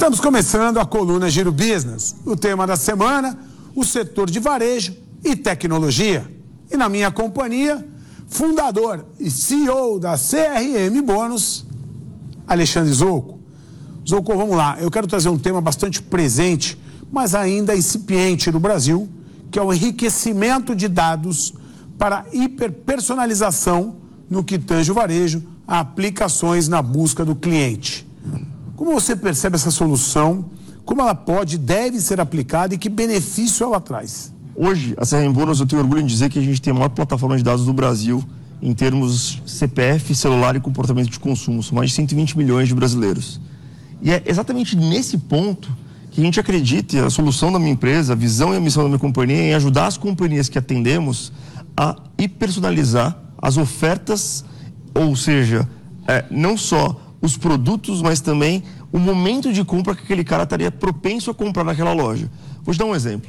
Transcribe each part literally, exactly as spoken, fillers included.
Estamos começando a coluna Giro Business. O tema da semana, o setor de varejo e tecnologia. E na minha companhia, fundador e C E O da C R M Bônus, Alexandre Zocco. Zocco, vamos lá. Eu quero trazer um tema bastante presente, mas ainda incipiente no Brasil, que é o enriquecimento de dados para hiperpersonalização no que tange o varejo a aplicações na busca do cliente. Como você percebe essa solução? Como ela pode e deve ser aplicada e que benefício ela traz? Hoje, a C R M Bônus, eu tenho orgulho em dizer que a gente tem a maior plataforma de dados do Brasil em termos C P F, celular e comportamento de consumo. São mais de cento e vinte milhões de brasileiros. E é exatamente nesse ponto que a gente acredita, e a solução da minha empresa, a visão e a missão da minha companhia é em ajudar as companhias que atendemos a hiperpersonalizar as ofertas, ou seja, é, não só os produtos, mas também o momento de compra que aquele cara estaria propenso a comprar naquela loja. Vou te dar um exemplo.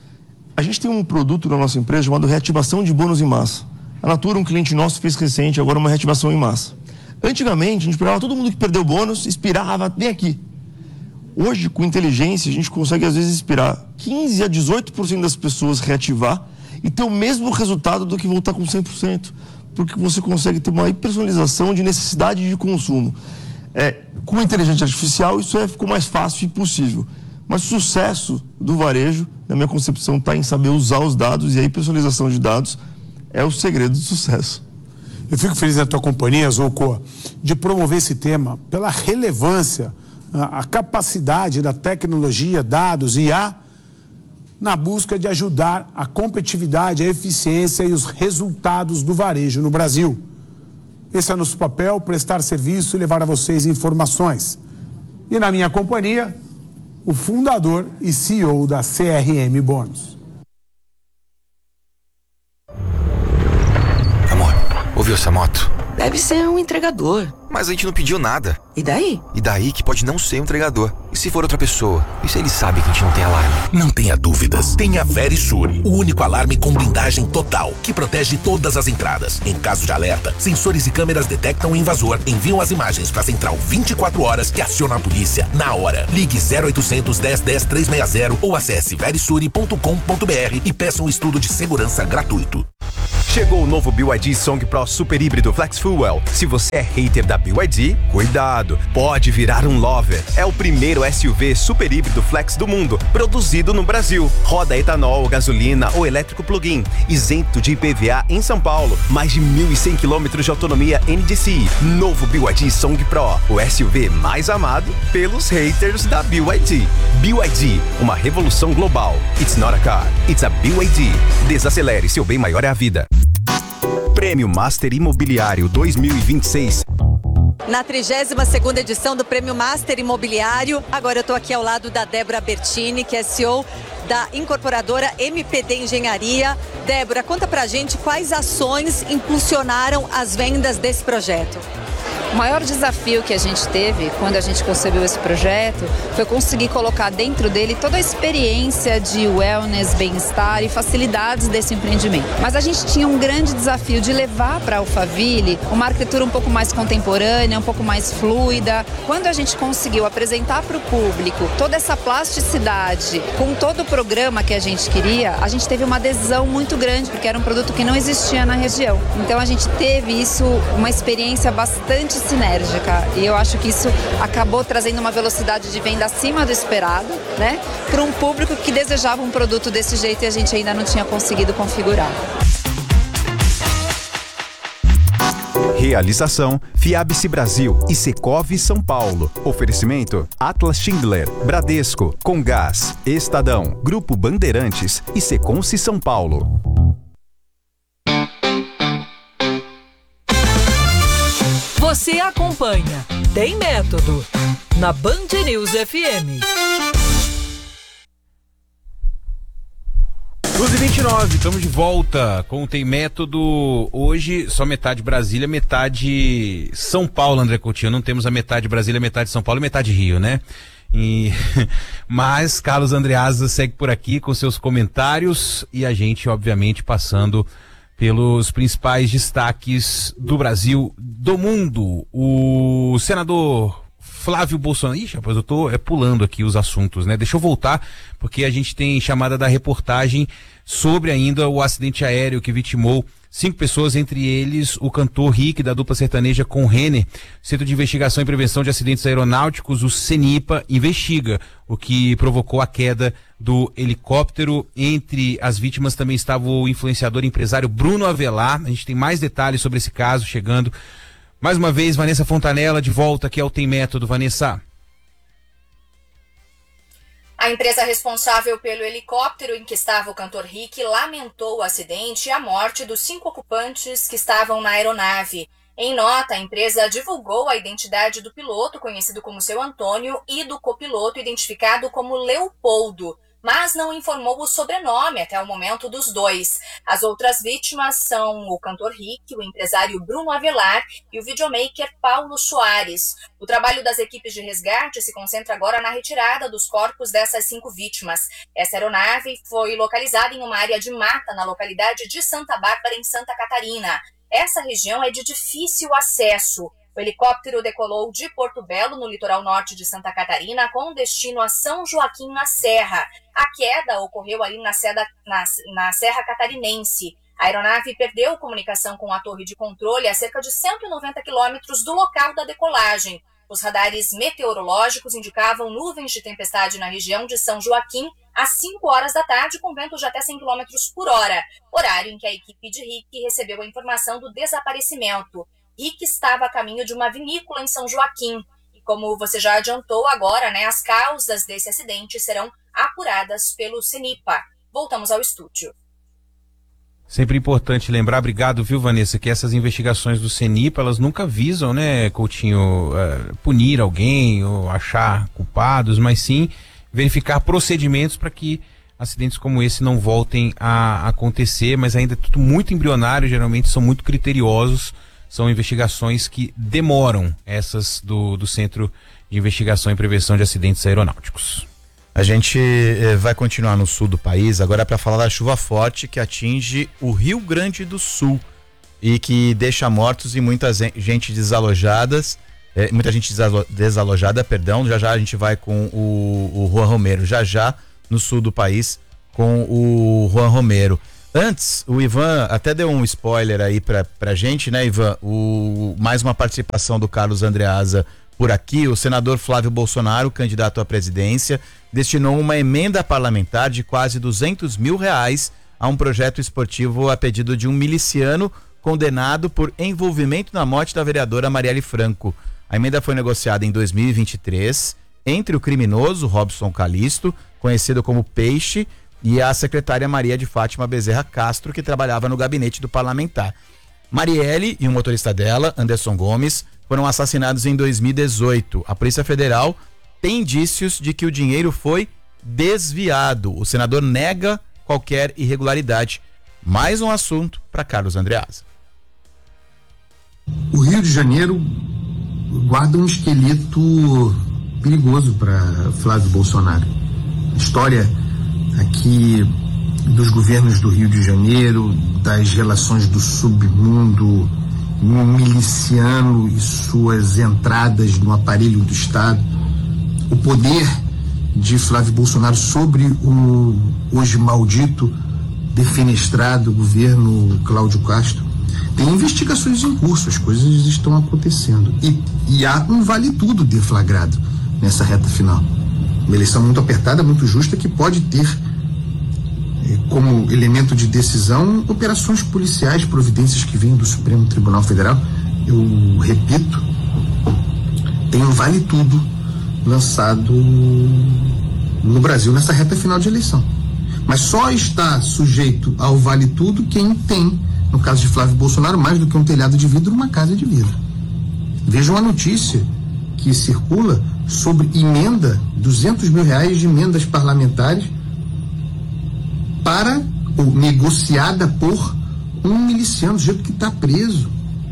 A gente tem um produto na nossa empresa chamado reativação de bônus em massa. A Natura, um cliente nosso, fez recente agora uma reativação em massa. Antigamente, a gente pegava todo mundo que perdeu bônus, inspirava, vem aqui. Hoje, com inteligência, a gente consegue às vezes inspirar quinze a dezoito por cento das pessoas reativar e ter o mesmo resultado do que voltar com cem por cento. Porque você consegue ter uma personalização de necessidade de consumo. É, com a inteligência artificial, isso é, ficou mais fácil e possível. Mas o sucesso do varejo, na minha concepção, está em saber usar os dados, e a personalização de dados é o segredo do sucesso. Eu fico feliz na tua companhia, Zocco, de promover esse tema pela relevância, a, a capacidade da tecnologia, dados e I A na busca de ajudar a competitividade, a eficiência e os resultados do varejo no Brasil. Esse é o nosso papel, prestar serviço e levar a vocês informações. E na minha companhia, o fundador e C E O da C R M Bônus. Amor, ouviu essa moto? Deve ser um entregador. Mas a gente não pediu nada. E daí? E daí que pode não ser um entregador. E se for outra pessoa? E se ele sabe que a gente não tem alarme? Não tenha dúvidas. Tenha Verisure, o único alarme com blindagem total, que protege todas as entradas. Em caso de alerta, sensores e câmeras detectam o invasor, enviam as imagens para a central vinte e quatro horas que aciona a polícia na hora. Ligue zero oitocentos, dez, dez, trezentos e sessenta ou acesse verisure ponto com ponto br e peça um estudo de segurança gratuito. Chegou o novo B Y D Song Pro Super Híbrido Flex Fuel. Se você é hater da B Y D, cuidado, pode virar um lover. É o primeiro S U V super híbrido flex do mundo, produzido no Brasil. Roda etanol, gasolina ou elétrico plug-in, isento de I P V A em São Paulo. Mais de mil e cem quilômetros de autonomia N D C I. Novo B Y D Song Pro, o S U V mais amado pelos haters da B Y D. B Y D, uma revolução global. It's not a car, it's a B Y D. Desacelere, seu bem maior é a vida. Prêmio Master Imobiliário dois mil e vinte e seis. Na trigésima segunda edição do Prêmio Master Imobiliário, agora eu estou aqui ao lado da Débora Bertini, que é C E O da incorporadora M P D Engenharia. Débora, conta pra gente quais ações impulsionaram as vendas desse projeto. O maior desafio que a gente teve quando a gente concebeu esse projeto foi conseguir colocar dentro dele toda a experiência de wellness, bem-estar e facilidades desse empreendimento. Mas a gente tinha um grande desafio de levar para a Alphaville uma arquitetura um pouco mais contemporânea, um pouco mais fluida. Quando a gente conseguiu apresentar para o público toda essa plasticidade com todo o programa que a gente queria, a gente teve uma adesão muito grande, porque era um produto que não existia na região. Então a gente teve isso, uma experiência bastante sinérgica, e eu acho que isso acabou trazendo uma velocidade de venda acima do esperado, né, para um público que desejava um produto desse jeito e a gente ainda não tinha conseguido configurar. Realização Fiabice Brasil e Secov São Paulo. Oferecimento Atlas Schindler, Bradesco, Comgás, Estadão, Grupo Bandeirantes e Seconce São Paulo. Você acompanha Tem Método na Band News F M. doze e vinte e nove, estamos de volta com o Tem Método. Hoje só metade Brasília, metade São Paulo, André Coutinho. Não temos a metade Brasília, metade São Paulo e metade Rio, né? E... Mas Carlos Andreasa segue por aqui com seus comentários e a gente, obviamente, passando pelos principais destaques do Brasil, do mundo. O senador Flávio Bolsonaro. Ixi, rapaz, eu tô é, pulando aqui os assuntos, né? Deixa eu voltar, porque a gente tem chamada da reportagem sobre ainda o acidente aéreo que vitimou cinco pessoas, entre eles o cantor Rick, da dupla sertaneja com Renner. Centro de Investigação e Prevenção de Acidentes Aeronáuticos, o CENIPA, investiga o que provocou a queda do helicóptero. Entre as vítimas também estava o influenciador e empresário Bruno Avelar. A gente tem mais detalhes sobre esse caso chegando. Mais uma vez, Vanessa Fontanella, de volta aqui ao Tem Método. Vanessa. A empresa responsável pelo helicóptero em que estava o cantor Rick lamentou o acidente e a morte dos cinco ocupantes que estavam na aeronave. Em nota, a empresa divulgou a identidade do piloto, conhecido como seu Antônio, e do copiloto, identificado como Leopoldo, mas não informou o sobrenome até o momento dos dois. As outras vítimas são o cantor Rick, o empresário Bruno Avelar e o videomaker Paulo Soares. O trabalho das equipes de resgate se concentra agora na retirada dos corpos dessas cinco vítimas. Essa aeronave foi localizada em uma área de mata na localidade de Santa Bárbara, em Santa Catarina. Essa região é de difícil acesso. O helicóptero decolou de Porto Belo, no litoral norte de Santa Catarina, com destino a São Joaquim, na Serra. A queda ocorreu ali na, seda, na, na Serra Catarinense. A aeronave perdeu comunicação com a torre de controle a cerca de cento e noventa quilômetros do local da decolagem. Os radares meteorológicos indicavam nuvens de tempestade na região de São Joaquim às cinco horas da tarde, com ventos de até cem quilômetros por hora, horário em que a equipe de Rick recebeu a informação do desaparecimento. Rick estava a caminho de uma vinícola em São Joaquim. E como você já adiantou agora, né, as causas desse acidente serão apuradas pelo CENIPA. Voltamos ao estúdio. Sempre importante lembrar, obrigado, viu, Vanessa, que essas investigações do CENIPA, elas nunca visam, né, Coutinho, uh, punir alguém ou achar culpados, mas sim verificar procedimentos para que acidentes como esse não voltem a acontecer, mas ainda é tudo muito embrionário, geralmente são muito criteriosos. São investigações que demoram, essas do, do Centro de Investigação e Prevenção de Acidentes Aeronáuticos. A gente eh, vai continuar no sul do país, agora para falar da chuva forte que atinge o Rio Grande do Sul e que deixa mortos e muita gente desalojadas, eh, muita gente desalo, desalojada, perdão. Já já a gente vai com o, o Juan Romero, já já no sul do país com o Juan Romero. Antes, o Ivan até deu um spoiler aí pra, pra gente, né, Ivan? O, mais uma participação do Carlos Andreasa por aqui. O senador Flávio Bolsonaro, candidato à presidência, destinou uma emenda parlamentar de quase duzentos mil reais a um projeto esportivo a pedido de um miliciano condenado por envolvimento na morte da vereadora Marielle Franco. A emenda foi negociada em dois mil e vinte e três entre o criminoso Robson Calisto, conhecido como Peixe, e a secretária Maria de Fátima Bezerra Castro, que trabalhava no gabinete do parlamentar. Marielle e o motorista dela, Anderson Gomes, foram assassinados em dois mil e dezoito. A Polícia Federal tem indícios de que o dinheiro foi desviado. O senador nega qualquer irregularidade. Mais um assunto para Carlos Andreasa. O Rio de Janeiro guarda um esqueleto perigoso para Flávio Bolsonaro. A história aqui dos governos do Rio de Janeiro, das relações do submundo miliciano e suas entradas no aparelho do Estado, o poder de Flávio Bolsonaro sobre o hoje maldito, defenestrado governo Cláudio Castro. Tem investigações em curso, as coisas estão acontecendo. E, e há um vale-tudo deflagrado nessa reta final. Uma eleição muito apertada, muito justa, que pode ter como elemento de decisão operações policiais, providências que vêm do Supremo Tribunal Federal. Eu repito, tem um vale-tudo lançado no Brasil nessa reta final de eleição. Mas só está sujeito ao vale-tudo quem tem, no caso de Flávio Bolsonaro, mais do que um telhado de vidro, uma casa de vidro. Vejam a notícia que circula sobre emenda, duzentos mil reais de emendas parlamentares para, ou negociada por um miliciano, do jeito que está preso,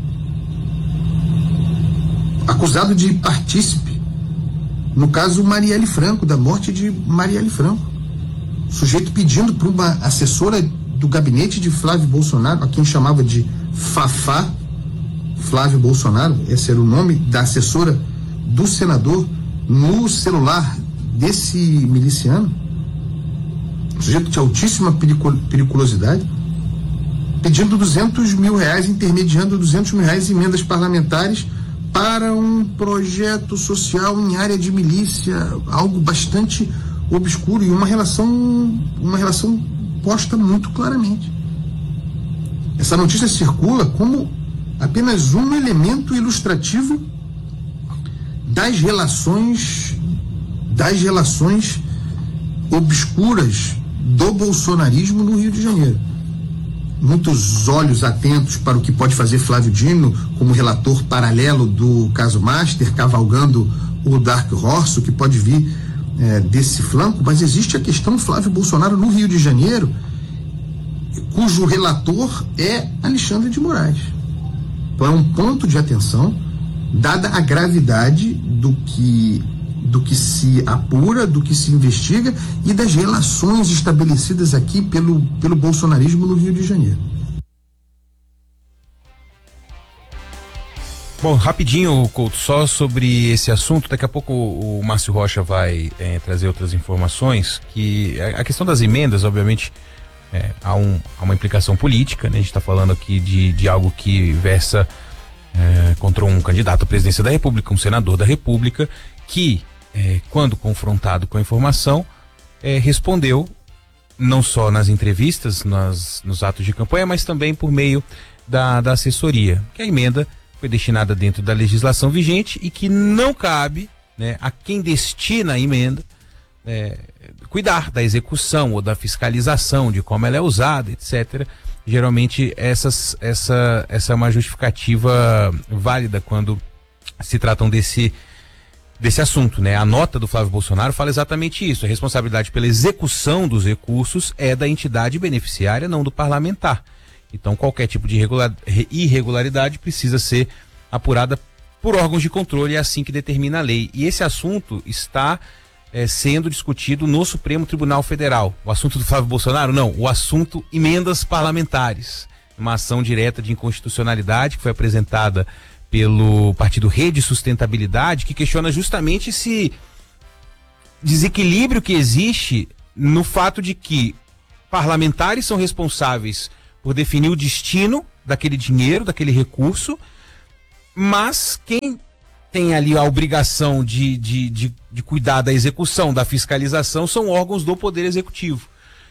acusado de partícipe, no caso Marielle Franco, da morte de Marielle Franco. O sujeito pedindo para uma assessora do gabinete de Flávio Bolsonaro, a quem chamava de Fafá, Flávio Bolsonaro, esse era o nome da assessora do senador no celular desse miliciano, um sujeito de altíssima periculosidade, pedindo duzentos mil reais, intermediando duzentos mil reais em emendas parlamentares para um projeto social em área de milícia, algo bastante obscuro e uma relação, uma relação posta muito claramente. Essa notícia circula como apenas um elemento ilustrativo das relações, das relações obscuras do bolsonarismo no Rio de Janeiro. Muitos olhos atentos para o que pode fazer Flávio Dino como relator paralelo do caso Master, cavalgando o Dark Horse, o que pode vir é, desse flanco, mas existe a questão Flávio Bolsonaro no Rio de Janeiro, cujo relator é Alexandre de Moraes. Então é um ponto de atenção, dada a gravidade do que, do que se apura, do que se investiga e das relações estabelecidas aqui pelo, pelo bolsonarismo no Rio de Janeiro. Bom, rapidinho, Couto, só sobre esse assunto, daqui a pouco o, o Márcio Rocha vai é, trazer outras informações, que a, a questão das emendas, obviamente, é, há, um, há uma implicação política, né? A gente está falando aqui de, de algo que versa é, contra um candidato à presidência da República, um senador da República, que, é, quando confrontado com a informação, é, respondeu, não só nas entrevistas, nas, nos atos de campanha, mas também por meio da, da assessoria, que a emenda foi destinada dentro da legislação vigente e que não cabe, né, a quem destina a emenda é, cuidar da execução ou da fiscalização de como ela é usada, etcétera. Geralmente essas, essa, essa é uma justificativa válida quando se tratam desse, desse assunto, né? A nota do Flávio Bolsonaro fala exatamente isso. A responsabilidade pela execução dos recursos é da entidade beneficiária, não do parlamentar. Então, qualquer tipo de irregularidade precisa ser apurada por órgãos de controle, é assim que determina a lei. E esse assunto está é, sendo discutido no Supremo Tribunal Federal. O assunto do Flávio Bolsonaro? Não, o assunto emendas parlamentares. Uma ação direta de inconstitucionalidade que foi apresentada pelo Partido Rede Sustentabilidade, que questiona justamente esse desequilíbrio que existe no fato de que parlamentares são responsáveis por definir o destino daquele dinheiro, daquele recurso, mas quem tem ali a obrigação de, de, de, de cuidar da execução, da fiscalização, são órgãos do Poder Executivo.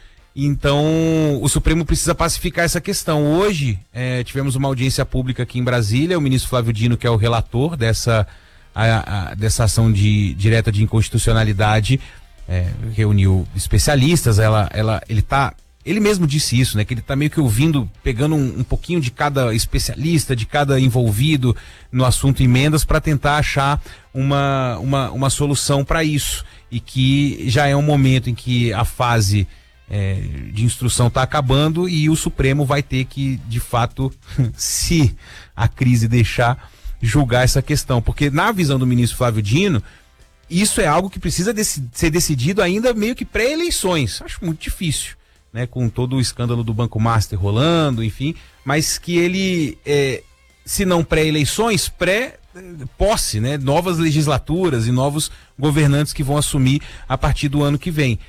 Então, o Supremo precisa pacificar essa questão. Hoje, é, tivemos uma audiência pública aqui em Brasília, o ministro Flávio Dino, que é o relator dessa, a, a, dessa ação de, direta de inconstitucionalidade, é, reuniu especialistas, ela, ela, ele está... Ele mesmo disse isso, né? Que ele está meio que ouvindo, pegando um, um pouquinho de cada especialista, de cada envolvido no assunto emendas para tentar achar uma, uma, uma solução para isso. E que já é um momento em que a fase é, de instrução está acabando e o Supremo vai ter que, de fato, se a crise deixar, julgar essa questão. Porque na visão do ministro Flávio Dino, isso é algo que precisa dec- ser decidido ainda meio que pré-eleições. Acho muito difícil, né, com todo o escândalo do Banco Master rolando, enfim, mas que ele, é, se não pré-eleições, pré-posse, né, novas legislaturas e novos governantes que vão assumir a partir do ano que vem,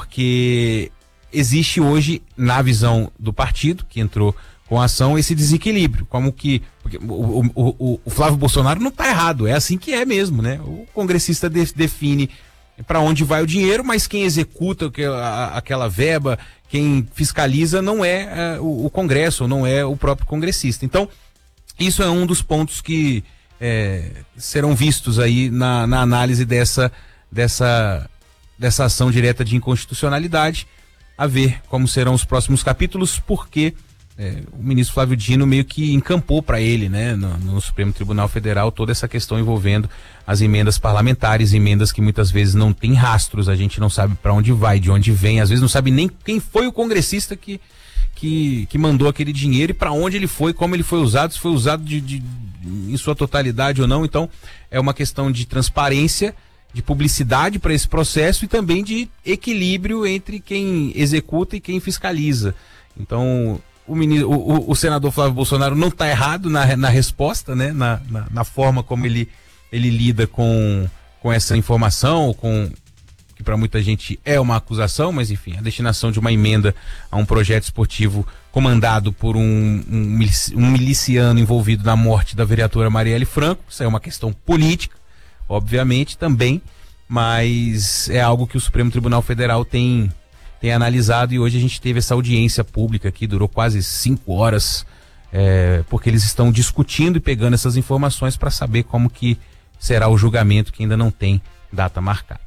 porque existe hoje, na visão do partido, que entrou com a ação, esse desequilíbrio, como que o, o, o, o Flávio Bolsonaro não está errado, é assim que é mesmo, né, o congressista de, define para onde vai o dinheiro, mas quem executa aquela, aquela verba, quem fiscaliza não é uh, o, o Congresso, não é o próprio congressista. Então, isso é um dos pontos que é, serão vistos aí na, na análise dessa, dessa, dessa ação direta de inconstitucionalidade, a ver como serão os próximos capítulos, porque é, o ministro Flávio Dino meio que encampou para ele, né, no, no Supremo Tribunal Federal, toda essa questão envolvendo as emendas parlamentares, emendas que muitas vezes não tem rastros, a gente não sabe para onde vai, de onde vem, às vezes não sabe nem quem foi o congressista que, que, que mandou aquele dinheiro e para onde ele foi, como ele foi usado, se foi usado de, de, em sua totalidade ou não. Então é uma questão de transparência, de publicidade para esse processo e também de equilíbrio entre quem executa e quem fiscaliza. Então O, ministro, o, o senador Flávio Bolsonaro não está errado na, na resposta, né? na, na, na forma como ele ele lida com, com essa informação, com que para muita gente é uma acusação, mas enfim, a destinação de uma emenda a um projeto esportivo comandado por um, um, um miliciano envolvido na morte da vereadora Marielle Franco. Isso é uma questão política, obviamente, também, mas é algo que o Supremo Tribunal Federal tem, tem analisado, e hoje a gente teve essa audiência pública que durou quase cinco horas, é, porque eles estão discutindo e pegando essas informações para saber como que será o julgamento, que ainda não tem data marcada.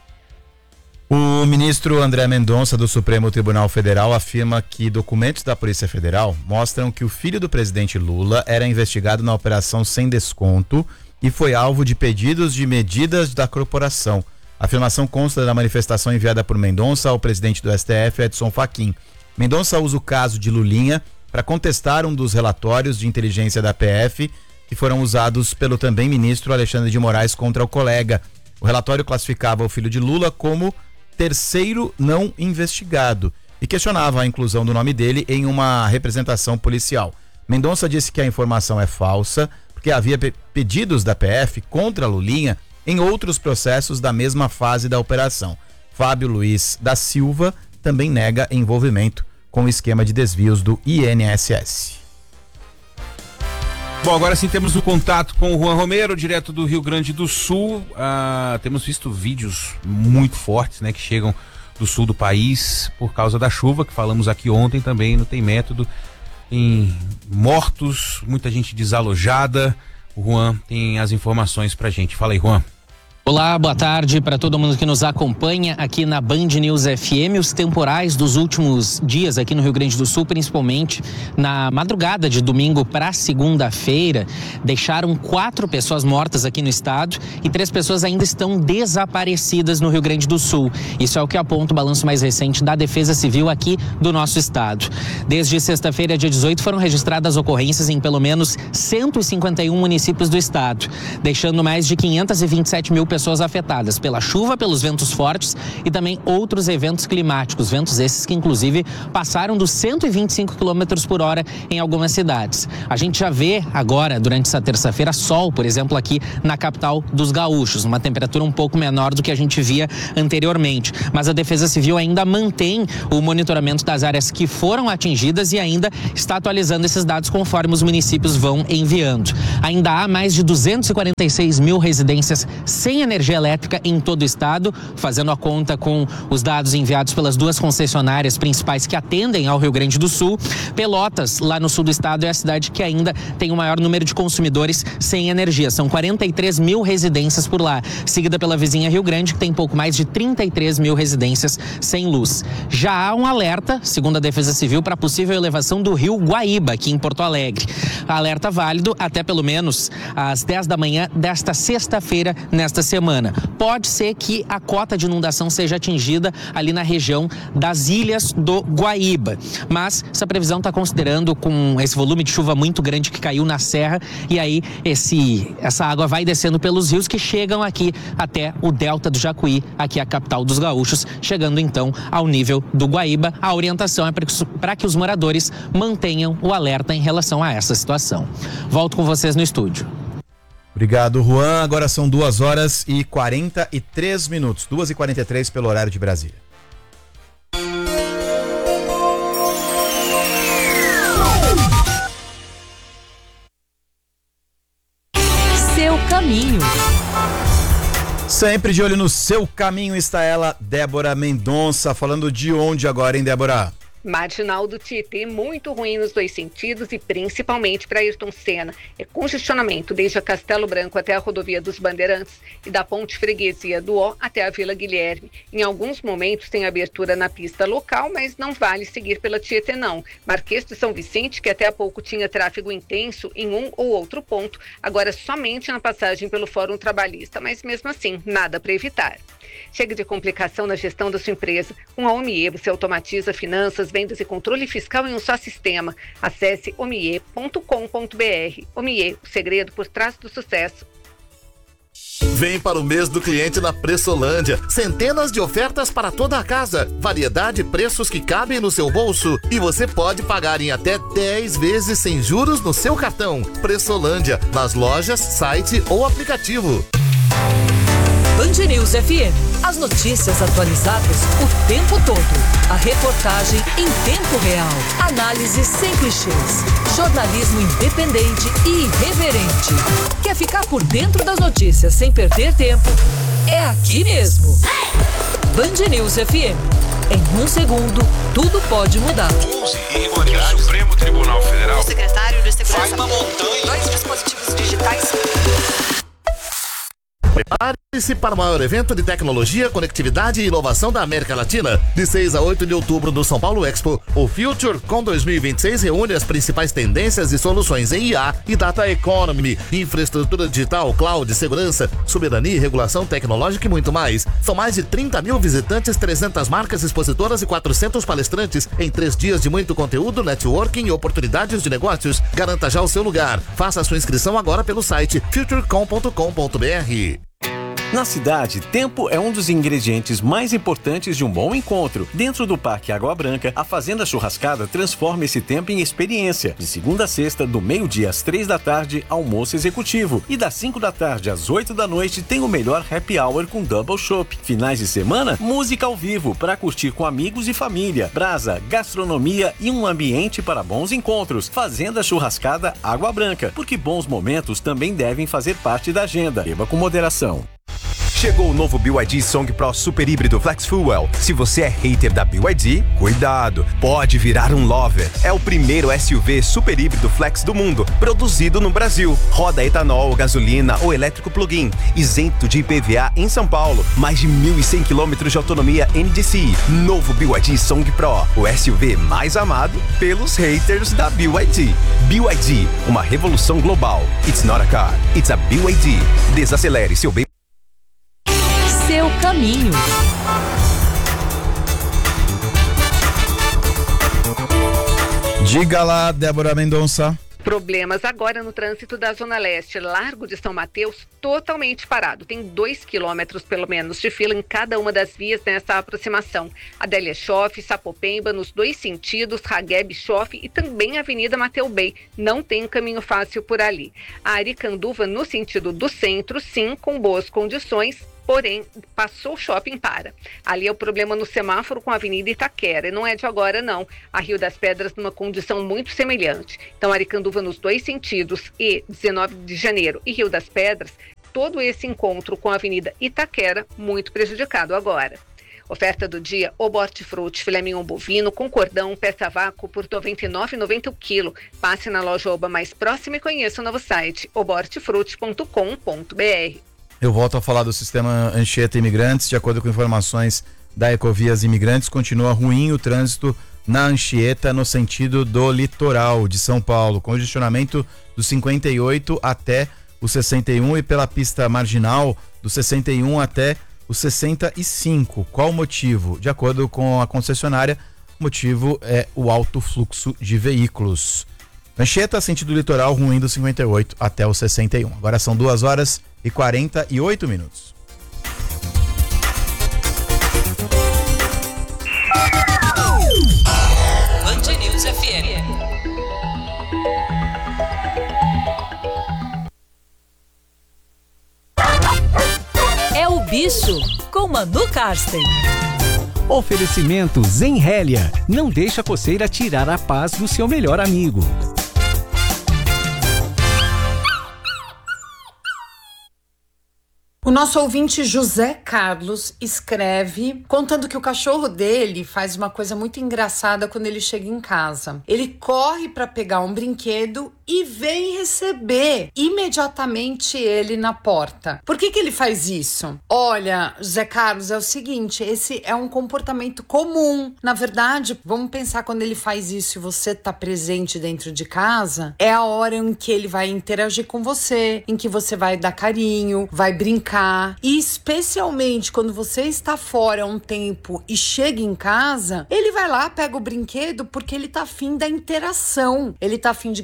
O ministro André Mendonça, do Supremo Tribunal Federal, afirma que documentos da Polícia Federal mostram que o filho do presidente Lula era investigado na operação Sem Desconto e foi alvo de pedidos de medidas da corporação. A afirmação consta da manifestação enviada por Mendonça ao presidente do S T F, Edson Fachin. Mendonça usa o caso de Lulinha para contestar um dos relatórios de inteligência da P F que foram usados pelo também ministro Alexandre de Moraes contra o colega. O relatório classificava o filho de Lula como terceiro não investigado e questionava a inclusão do nome dele em uma representação policial. Mendonça disse que a informação é falsa porque havia pe- pedidos da P F contra Lulinha em outros processos da mesma fase da operação. Fábio Luiz da Silva também nega envolvimento com o esquema de desvios do I N S S. Bom, agora sim temos o contato com o Juan Romero, direto do Rio Grande do Sul. Ah, temos visto vídeos muito fortes, né, que chegam do sul do país por causa da chuva, que falamos aqui ontem também no Tem Método, em mortos, muita gente desalojada. O Juan tem as informações pra gente. Fala aí, Juan. Olá, boa tarde para todo mundo que nos acompanha aqui na Band News F M. Os temporais dos últimos dias aqui no Rio Grande do Sul, principalmente na madrugada de domingo para segunda-feira, deixaram quatro pessoas mortas aqui no estado e três pessoas ainda estão desaparecidas no Rio Grande do Sul. Isso é o que aponta o balanço mais recente da Defesa Civil aqui do nosso estado. Desde sexta-feira, dia dezoito, foram registradas ocorrências em pelo menos cento e cinquenta e um municípios do estado, deixando mais de quinhentas e vinte e sete mil pessoas afetadas pela chuva, pelos ventos fortes e também outros eventos climáticos, ventos esses que inclusive passaram dos cento e vinte e cinco quilômetros por hora em algumas cidades. A gente já vê agora, durante essa terça-feira, sol, por exemplo, aqui na capital dos gaúchos, uma temperatura um pouco menor do que a gente via anteriormente, mas a Defesa Civil ainda mantém o monitoramento das áreas que foram atingidas e ainda está atualizando esses dados conforme os municípios vão enviando. Ainda há mais de duzentos e quarenta e seis mil residências sem energia elétrica em todo o estado, fazendo a conta com os dados enviados pelas duas concessionárias principais que atendem ao Rio Grande do Sul. Pelotas, lá no sul do estado, é a cidade que ainda tem o maior número de consumidores sem energia. São quarenta e três mil residências por lá, seguida pela vizinha Rio Grande, que tem pouco mais de trinta e três mil residências sem luz. Já há um alerta, segundo a Defesa Civil, para possível elevação do rio Guaíba, aqui em Porto Alegre. Alerta válido até pelo menos às dez da manhã desta sexta-feira, nesta semana. Semana. Pode ser que a cota de inundação seja atingida ali na região das ilhas do Guaíba, mas essa previsão está considerando com esse volume de chuva muito grande que caiu na serra, e aí esse, essa água vai descendo pelos rios que chegam aqui até o delta do Jacuí, aqui a capital dos gaúchos, chegando então ao nível do Guaíba. A orientação é para que os moradores mantenham o alerta em relação a essa situação. Volto com vocês no estúdio. Obrigado, Juan. Agora são duas horas e quarenta e três minutos. duas e quarenta e três pelo horário de Brasília. Seu caminho. Sempre de olho no seu caminho está ela, Débora Mendonça. Falando de onde agora, hein, Débora? Marginal do Tietê, muito ruim nos dois sentidos e principalmente para Ayrton Senna. É congestionamento desde a Castelo Branco até a rodovia dos Bandeirantes e da Ponte Freguesia do Ó até a Vila Guilherme. Em alguns momentos tem abertura na pista local, mas não vale seguir pela Tietê não. Marquês de São Vicente, que até há pouco tinha tráfego intenso em um ou outro ponto, agora somente na passagem pelo Fórum Trabalhista, mas mesmo assim, nada para evitar. Chega de complicação na gestão da sua empresa. Com a Omie, você automatiza finanças, vendas e controle fiscal em um só sistema. Acesse omie ponto com ponto br. Omie, o segredo por trás do sucesso. Vem para o mês do cliente na Pressolândia. Centenas de ofertas para toda a casa. Variedade e preços que cabem no seu bolso. E você pode pagar em até dez vezes sem juros no seu cartão. Pressolândia, nas lojas, site ou aplicativo. Band News F M. As notícias atualizadas o tempo todo. A reportagem em tempo real. Análise sem clichês. Jornalismo independente e irreverente. Quer ficar por dentro das notícias sem perder tempo? É aqui mesmo. Band News F M. Em um segundo, tudo pode mudar. onze irregularidades. O Supremo Tribunal Federal. O secretário de Segurança. Vai na montanha. Dois dispositivos digitais. Prepare-se para o maior evento de tecnologia, conectividade e inovação da América Latina. De seis a oito de outubro no São Paulo Expo, o FutureCon dois mil e vinte e seis reúne as principais tendências e soluções em I A e Data Economy, infraestrutura digital, cloud, segurança, soberania e regulação tecnológica e muito mais. São mais de trinta mil visitantes, trezentas marcas expositoras e quatrocentos palestrantes em três dias de muito conteúdo, networking e oportunidades de negócios. Garanta já o seu lugar. Faça a sua inscrição agora pelo site futurecom ponto com ponto br. Na cidade, tempo é um dos ingredientes mais importantes de um bom encontro. Dentro do Parque Água Branca, a Fazenda Churrascada transforma esse tempo em experiência. De segunda a sexta, do meio-dia às três da tarde, almoço executivo. E das cinco da tarde às oito da noite, tem o melhor happy hour com double chopp. Finais de semana, música ao vivo para curtir com amigos e família. Brasa, gastronomia e um ambiente para bons encontros. Fazenda Churrascada Água Branca, porque bons momentos também devem fazer parte da agenda. Beba com moderação. Chegou o novo B Y D Song Pro Super Híbrido Flex Fuel. Se você é hater da B Y D, cuidado, pode virar um lover. É o primeiro S U V super híbrido flex do mundo, produzido no Brasil. Roda etanol, gasolina ou elétrico plug-in, isento de I P V A em São Paulo. Mais de mil e cem quilômetros de autonomia N D C I. Novo B Y D Song Pro, o S U V mais amado pelos haters da B Y D. B Y D, uma revolução global. It's not a car, it's a B Y D. Desacelere seu bem. Seu caminho. Diga lá, Débora Mendonça. Problemas agora no trânsito da Zona Leste. Largo de São Mateus totalmente parado. Tem dois quilômetros, pelo menos, de fila em cada uma das vias nessa aproximação. Adélia Schoff, Sapopemba, nos dois sentidos, Ragueb Schoff e também Avenida Mateu Bey. Não tem caminho fácil por ali. A Aricanduva, no sentido do centro, sim, com boas condições. Porém, passou o shopping para. Ali é o problema no semáforo com a Avenida Itaquera. E não é de agora, não. A Rio das Pedras numa condição muito semelhante. Então, Aricanduva nos dois sentidos e dezenove de janeiro e Rio das Pedras, todo esse encontro com a Avenida Itaquera muito prejudicado agora. Oferta do dia, o Hortifruti, filé mignon bovino com cordão, peça a vácuo por noventa e nove reais e noventa centavos o quilo. Passe na loja Oba mais próxima e conheça o novo site, oba hortifruti ponto com ponto br. Eu volto a falar do sistema Anchieta Imigrantes. De acordo com informações da Ecovias Imigrantes, continua ruim o trânsito na Anchieta no sentido do litoral de São Paulo. Congestionamento do cinquenta e oito até o sessenta e um e pela pista marginal do sessenta e um até o sessenta e cinco. Qual o motivo? De acordo com a concessionária, o motivo é o alto fluxo de veículos. Anchieta, sentido litoral, ruim do cinquenta e oito até o sessenta e um. Agora são duas horas e quarenta e oito minutos. Band News F M. É o bicho com Manu Karsten. Oferecimento Zenrélia. Não deixa a coceira tirar a paz do seu melhor amigo. O nosso ouvinte José Carlos escreve contando que o cachorro dele faz uma coisa muito engraçada quando ele chega em casa. Ele corre para pegar um brinquedo e vem receber imediatamente ele na porta. Por que que ele faz isso? Olha, José Carlos, é o seguinte, esse é um comportamento comum. Na verdade, vamos pensar quando ele faz isso e você tá presente dentro de casa, é a hora em que ele vai interagir com você, em que você vai dar carinho, vai brincar. E especialmente quando você está fora um tempo e chega em casa, ele vai lá, pega o brinquedo porque ele tá afim da interação. Ele tá afim de gastar energia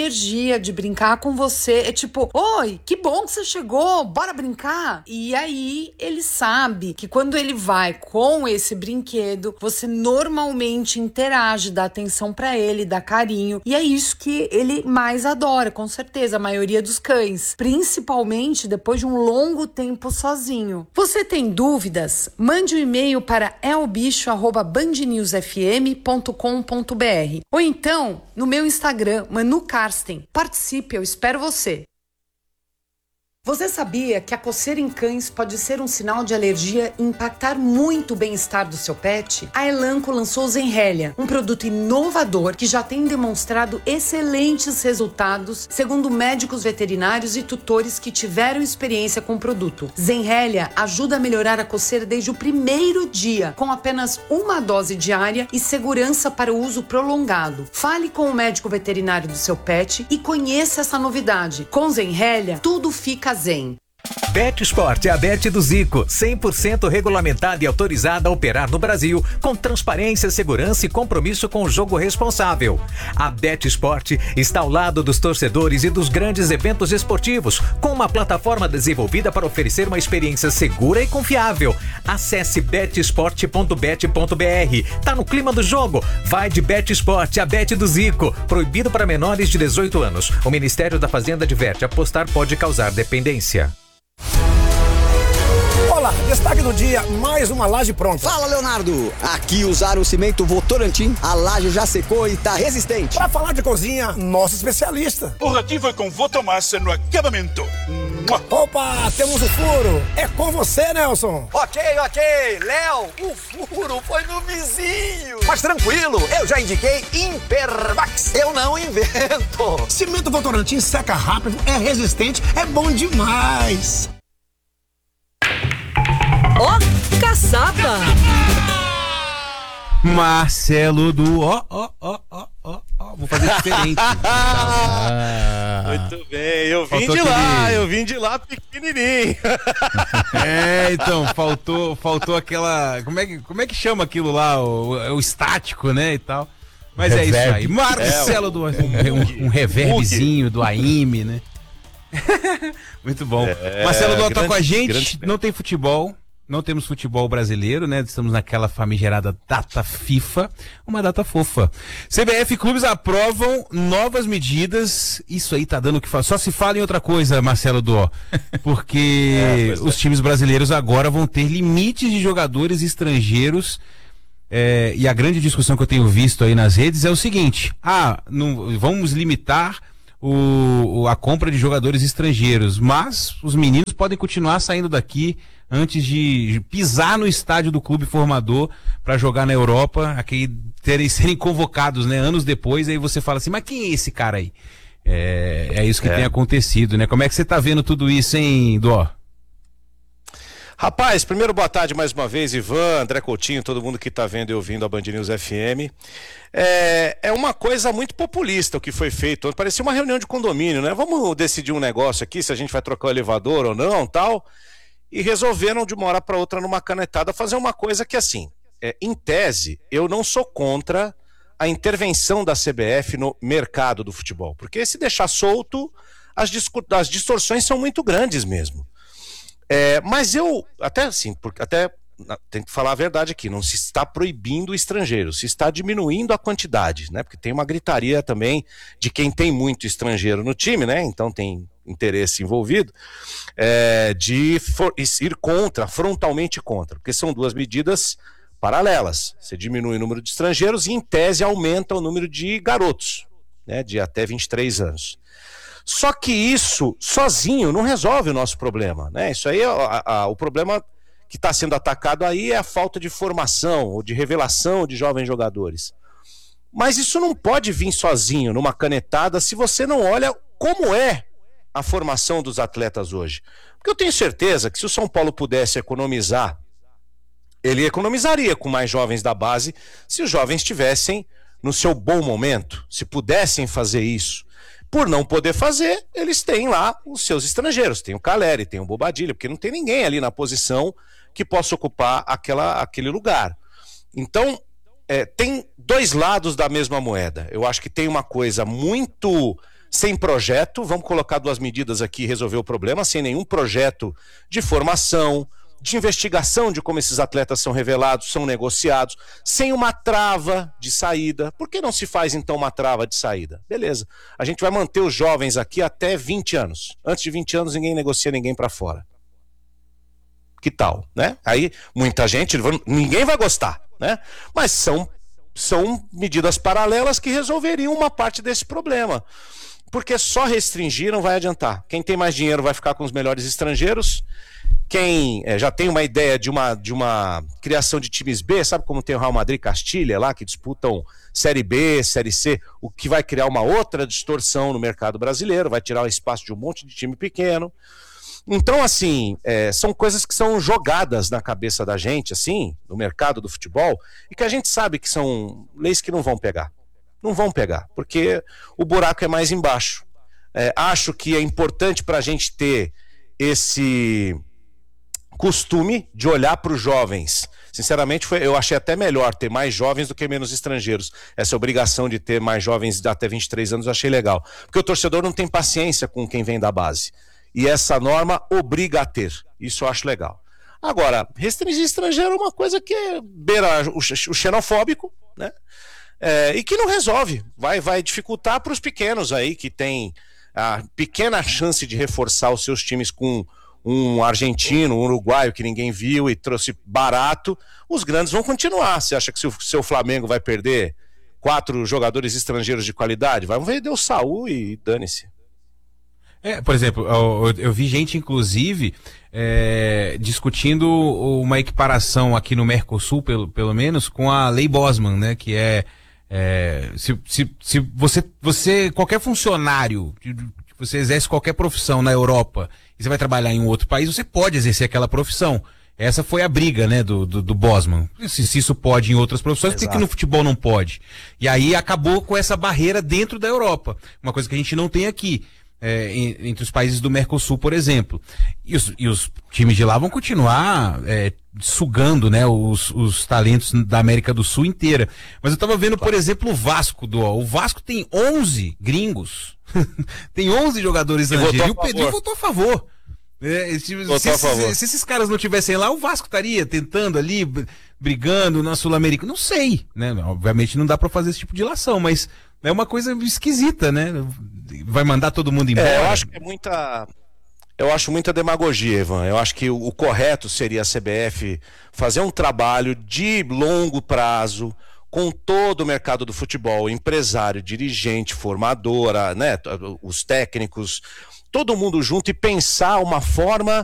energia de brincar com você. É tipo, oi, que bom que você chegou, bora brincar. E aí ele sabe que quando ele vai com esse brinquedo, você normalmente interage, dá atenção pra ele, dá carinho. E é isso que ele mais adora, com certeza, a maioria dos cães. Principalmente depois de um longo tempo sozinho. Você tem dúvidas? Mande um e-mail para elbicho arroba band news f m ponto com ponto b r ou então no meu Instagram, Manu Karsten. Participe, eu espero você. Você sabia que a coceira em cães pode ser um sinal de alergia e impactar muito o bem-estar do seu pet? A Elanco lançou o Zenrelia, um produto inovador que já tem demonstrado excelentes resultados, segundo médicos veterinários e tutores que tiveram experiência com o produto. Zenrelia ajuda a melhorar a coceira desde o primeiro dia, com apenas uma dose diária e segurança para o uso prolongado. Fale com o médico veterinário do seu pet e conheça essa novidade. Com Zenrelia, tudo fica zen. BetSport é a Bet do Zico, cem por cento regulamentada e autorizada a operar no Brasil, com transparência, segurança e compromisso com o jogo responsável. A BetSport está ao lado dos torcedores e dos grandes eventos esportivos, com uma plataforma desenvolvida para oferecer uma experiência segura e confiável. Acesse bet sport ponto bet ponto b r. Tá no clima do jogo? Vai de BetSport, a Bet do Zico. Proibido para menores de dezoito anos. O Ministério da Fazenda adverte: apostar pode causar dependência. Olá, destaque do dia, mais uma laje pronta. Fala, Leonardo. Aqui usaram o cimento Votorantim, a laje já secou e tá resistente. Pra falar de cozinha, nosso especialista. O ratinho foi com Votomassa no acabamento. Opa, temos o furo. É com você, Nelson. Ok, ok. Léo, o furo foi no vizinho. Mas tranquilo, eu já indiquei Impermax. Eu não invento. Cimento Votorantim seca rápido, é resistente, é bom demais. Ó, oh, caçapa! Marcelo do ó, ó, ó, ó, ó, ó. Vou fazer diferente. ah, Muito bem, eu vim faltou de lá, aquele... eu vim de lá pequenininho. É, então, faltou, faltou aquela, como é que, como é que chama aquilo lá, o, o estático, né, e tal. Mas reverb. É isso aí, Marcelo é, do, um, um reverbzinho do A I M, né. Muito bom. É, Marcelo do tá com a gente, grande... não tem futebol. Não temos futebol brasileiro, né? Estamos naquela famigerada data FIFA, uma data fofa. C B F e clubes aprovam novas medidas. Isso aí tá dando o que falar. Só se fala em outra coisa, Marcelo Dó. Porque é, os é. times brasileiros agora vão ter limites de jogadores estrangeiros. É, e a grande discussão que eu tenho visto aí nas redes é o seguinte: ah, não, vamos limitar o, a compra de jogadores estrangeiros, mas os meninos podem continuar saindo daqui antes de pisar no estádio do clube formador para jogar na Europa, aqui terem, serem convocados, né, anos depois. Aí você fala assim, mas quem é esse cara aí? É, é isso que é. tem acontecido, né? Como é que você tá vendo tudo isso, hein, Dó? Rapaz, primeiro boa tarde mais uma vez, Ivan, André Coutinho, todo mundo que tá vendo e ouvindo a Band News F M. É, é uma coisa muito populista o que foi feito. Parecia uma reunião de condomínio, né? Vamos decidir um negócio aqui, se a gente vai trocar o elevador ou não, tal. E resolveram de uma hora para outra numa canetada fazer uma coisa que, assim, é, em tese, eu não sou contra a intervenção da C B F no mercado do futebol, porque se deixar solto, as, as distorções são muito grandes mesmo. É, mas eu, até assim, porque até tem que falar a verdade aqui, não se está proibindo o estrangeiro, se está diminuindo a quantidade, né? Porque tem uma gritaria também de quem tem muito estrangeiro no time, né? Então tem interesse envolvido, é, de for, ir contra, frontalmente contra, porque são duas medidas paralelas. Você diminui o número de estrangeiros e, em tese, aumenta o número de garotos, né? De até vinte e três anos. Só que isso sozinho não resolve o nosso problema, né? Isso aí, a, a, o problema que está sendo atacado aí é a falta de formação ou de revelação de jovens jogadores. Mas isso não pode vir sozinho, numa canetada, se você não olha como é a formação dos atletas hoje. Porque eu tenho certeza que se o São Paulo pudesse economizar, ele economizaria com mais jovens da base, se os jovens estivessem no seu bom momento, se pudessem fazer isso. Por não poder fazer, eles têm lá os seus estrangeiros. Tem o Caleri, tem o Bobadilha, porque não tem ninguém ali na posição que possa ocupar aquela, aquele lugar. Então, é, tem dois lados da mesma moeda. Eu acho que tem uma coisa muito sem projeto, vamos colocar duas medidas aqui e resolver o problema, sem nenhum projeto de formação, de investigação de como esses atletas são revelados, são negociados, sem uma trava de saída. Por que não se faz então uma trava de saída? Beleza, a gente vai manter os jovens aqui até vinte anos. Antes de vinte anos ninguém negocia ninguém para fora. Que tal, né? Aí muita gente, ninguém vai gostar, né? Mas são, são medidas paralelas que resolveriam uma parte desse problema. Porque só restringir não vai adiantar. Quem tem mais dinheiro vai ficar com os melhores estrangeiros. Quem é, já tem uma ideia de uma, de uma criação de times B, sabe como tem o Real Madrid e Castilha lá, que disputam Série B, Série C, o que vai criar uma outra distorção no mercado brasileiro, vai tirar o espaço de um monte de time pequeno. Então, assim, é, são coisas que são jogadas na cabeça da gente, assim, no mercado do futebol, e que a gente sabe que são leis que não vão pegar. Não vão pegar, porque o buraco é mais embaixo. É, acho que é importante para a gente ter esse costume de olhar para os jovens. Sinceramente, foi, eu achei até melhor ter mais jovens do que menos estrangeiros. Essa obrigação de ter mais jovens de até vinte e três anos eu achei legal. Porque o torcedor não tem paciência com quem vem da base. E essa norma obriga a ter. Isso eu acho legal. Agora, restringir estrangeiro é uma coisa que é beira o, o xenofóbico, né? É, e que não resolve. Vai, vai dificultar para os pequenos aí, que tem a pequena chance de reforçar os seus times com um argentino, um uruguaio que ninguém viu e trouxe barato. Os grandes vão continuar. Você acha que se o seu Flamengo vai perder quatro jogadores estrangeiros de qualidade? Vai vender o Saúl e dane-se. É, por exemplo, eu, eu vi gente, inclusive, é, discutindo uma equiparação aqui no Mercosul, pelo, pelo menos, com a Lei Bosman, né? Que é, é se, se, se você, você, qualquer funcionário, você exerce qualquer profissão na Europa e você vai trabalhar em um outro país, você pode exercer aquela profissão. Essa foi a briga, né, do, do, do Bosman. Se, se isso pode em outras profissões, por que no futebol não pode? E aí acabou com essa barreira dentro da Europa. Uma coisa que a gente não tem aqui. É, entre os países do Mercosul, por exemplo. E os, e os times de lá vão continuar é, sugando, né, os, os talentos da América do Sul inteira. Mas eu tava vendo, por exemplo, o Vasco. Do, o Vasco tem onze gringos. Tem onze jogadores estrangeiros. E o Pedrinho votou a favor. É, se, se, a favor. Se, se esses caras não estivessem lá, o Vasco estaria tentando ali, brigando na Sul-América. Não sei, né? Obviamente não dá para fazer esse tipo de ilação, mas é uma coisa esquisita, né? Vai mandar todo mundo embora. É, eu acho que é muita. Eu acho muita demagogia, Ivan. Eu acho que o, o correto seria a C B F fazer um trabalho de longo prazo com todo o mercado do futebol, empresário, dirigente, formadora, né? Os técnicos, todo mundo junto e pensar uma forma